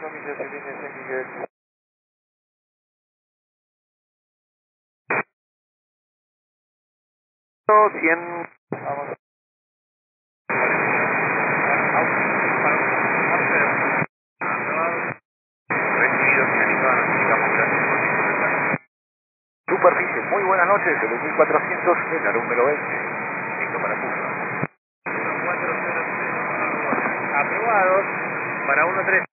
100. Vamos. Superficie, muy buenas noches, el 1400 en la número 20. Listo para curso. 1400 aprobados para 13.